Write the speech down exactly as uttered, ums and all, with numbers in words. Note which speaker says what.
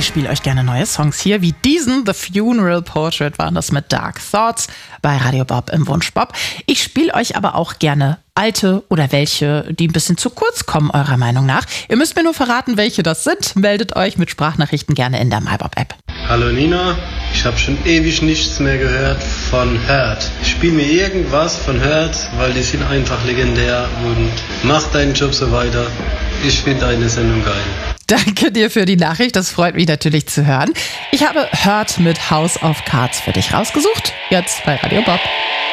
Speaker 1: ich spiele euch gerne neue Songs hier, wie diesen, The Funeral Portrait waren das mit Dark Thoughts bei Radio Bob im Wunsch Bob. Ich spiele euch aber auch gerne alte oder welche, die ein bisschen zu kurz kommen, eurer Meinung nach. Ihr müsst mir nur verraten, welche das sind. Meldet euch mit Sprachnachrichten gerne in der MyBob-App.
Speaker 2: Hallo Nina, ich habe schon ewig nichts mehr gehört von Hurt. Spiel mir irgendwas von Hurt, weil die sind einfach legendär und mach deinen Job so weiter. Ich finde deine Sendung geil.
Speaker 1: Danke dir für die Nachricht, das freut mich natürlich zu hören. Ich habe Hurt mit House of Cards für dich rausgesucht, jetzt bei Radio Bob.